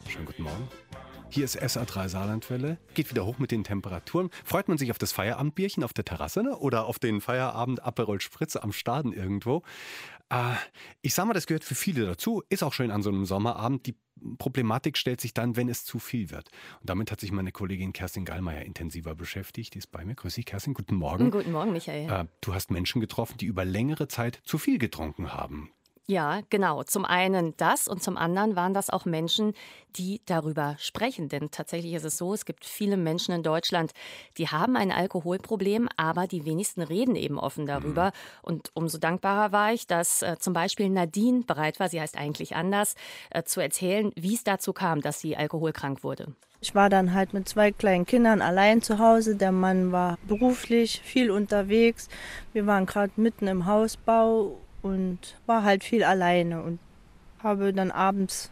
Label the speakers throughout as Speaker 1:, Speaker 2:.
Speaker 1: Schönen guten Morgen. Hier ist SA3 Saarlandwelle. Geht wieder hoch mit den Temperaturen. Freut man sich auf das Feierabendbierchen auf der Terrasse, ne? Oder auf den Feierabend Aperol Spritze am Staden irgendwo? Ich sag mal, das gehört für viele dazu. Ist auch schön an so einem Sommerabend. Die Problematik stellt sich dann, wenn es zu viel wird. Und damit hat sich meine Kollegin Kerstin Gallmeier intensiver beschäftigt. Die ist bei mir. Grüß dich, Kerstin. Guten Morgen.
Speaker 2: Guten Morgen, Michael.
Speaker 1: Du hast Menschen getroffen, die über längere Zeit zu viel getrunken haben.
Speaker 2: Ja, genau. Zum einen das und zum anderen waren das auch Menschen, die darüber sprechen. Denn tatsächlich ist es so, es gibt viele Menschen in Deutschland, die haben ein Alkoholproblem, aber die wenigsten reden eben offen darüber. Und umso dankbarer war ich, dass zum Beispiel Nadine bereit war, sie heißt eigentlich anders, zu erzählen, wie es dazu kam, dass sie alkoholkrank wurde.
Speaker 3: Ich war dann halt mit 2 kleinen Kindern allein zu Hause. Der Mann war beruflich viel unterwegs. Wir waren gerade mitten im Hausbau und war halt viel alleine und habe dann abends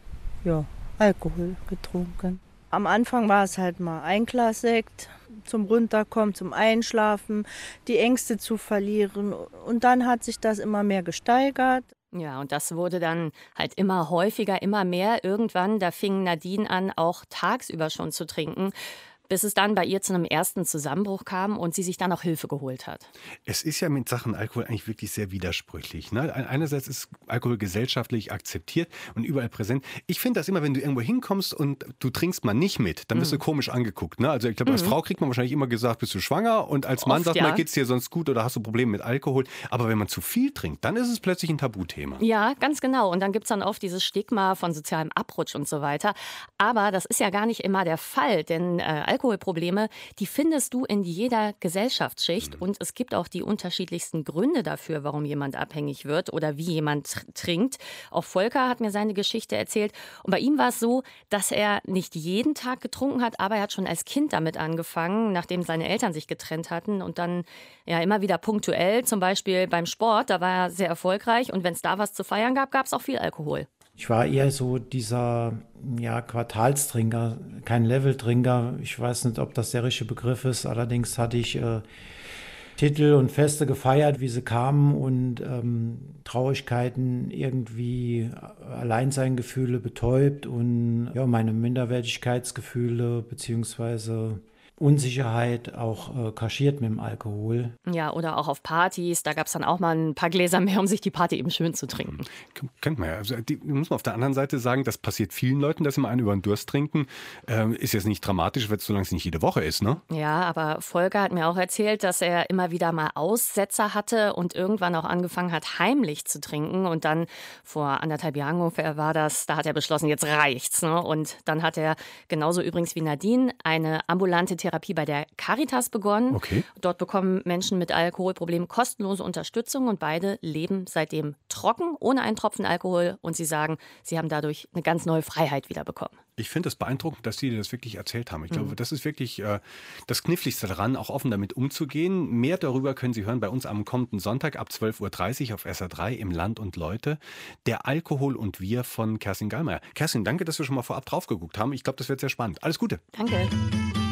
Speaker 3: Alkohol getrunken. Am Anfang war es halt mal ein Glas Sekt zum Runterkommen, zum Einschlafen, die Ängste zu verlieren. Und dann hat sich das immer mehr gesteigert.
Speaker 2: Ja, und das wurde dann halt immer häufiger, immer mehr. Irgendwann, da fing Nadine an, auch tagsüber schon zu trinken, bis es dann bei ihr zu einem ersten Zusammenbruch kam und sie sich dann auch Hilfe geholt hat.
Speaker 1: Es ist ja mit Sachen Alkohol eigentlich wirklich sehr widersprüchlich. Ne? Einerseits ist Alkohol gesellschaftlich akzeptiert und überall präsent. Ich finde das immer, wenn du irgendwo hinkommst und du trinkst mal nicht mit, dann wirst du komisch angeguckt. Ne? Also ich glaube, als Frau kriegt man wahrscheinlich immer gesagt, bist du schwanger? Und als Mann
Speaker 2: Oft,
Speaker 1: sagt
Speaker 2: ja.
Speaker 1: man, geht's dir sonst gut oder hast du Probleme mit Alkohol? Aber wenn man zu viel trinkt, dann ist es plötzlich ein Tabuthema.
Speaker 2: Ja, ganz genau. Und dann gibt es dann oft dieses Stigma von sozialem Abrutsch und so weiter. Aber das ist ja gar nicht immer der Fall, denn Alkoholprobleme, die findest du in jeder Gesellschaftsschicht. Und es gibt auch die unterschiedlichsten Gründe dafür, warum jemand abhängig wird oder wie jemand trinkt. Auch Volker hat mir seine Geschichte erzählt. Und bei ihm war es so, dass er nicht jeden Tag getrunken hat, aber er hat schon als Kind damit angefangen, nachdem seine Eltern sich getrennt hatten. Und dann ja immer wieder punktuell, zum Beispiel beim Sport, da war er sehr erfolgreich. Und wenn es da was zu feiern gab, gab es auch viel Alkohol.
Speaker 4: Ich war eher so dieser Quartalstrinker, kein Leveltrinker. Ich weiß nicht, ob das der richtige Begriff ist. Allerdings hatte ich Titel und Feste gefeiert, wie sie kamen und Traurigkeiten irgendwie, Alleinseingefühle betäubt und meine Minderwertigkeitsgefühle beziehungsweise Unsicherheit auch kaschiert mit dem Alkohol.
Speaker 2: Ja, oder auch auf Partys, da gab es dann auch mal ein paar Gläser mehr, um sich die Party eben schön zu trinken.
Speaker 1: Kennt man ja. Also muss man auf der anderen Seite sagen, das passiert vielen Leuten, dass sie mal einen über den Durst trinken. Ist jetzt nicht dramatisch, solange es nicht jede Woche ist, ne?
Speaker 2: Ja, aber Volker hat mir auch erzählt, dass er immer wieder mal Aussetzer hatte und irgendwann auch angefangen hat, heimlich zu trinken. Und dann vor 1,5 Jahren ungefähr war das, da hat er beschlossen, jetzt reicht's. Ne? Und dann hat er, genauso übrigens wie Nadine, eine ambulante Therapie bei der Caritas begonnen.
Speaker 1: Okay.
Speaker 2: Dort bekommen Menschen mit Alkoholproblemen kostenlose Unterstützung und beide leben seitdem trocken, ohne einen Tropfen Alkohol. Und sie sagen, sie haben dadurch eine ganz neue Freiheit wieder bekommen.
Speaker 1: Ich finde es beeindruckend, dass Sie dir das wirklich erzählt haben. Ich glaube, das ist wirklich das Kniffligste daran, auch offen damit umzugehen. Mehr darüber können Sie hören bei uns am kommenden Sonntag ab 12.30 Uhr auf SA3 im Land und Leute. Der Alkohol und wir von Kerstin Gallmeier. Kerstin, danke, dass wir schon mal vorab drauf geguckt haben. Ich glaube, das wird sehr spannend. Alles Gute.
Speaker 2: Danke.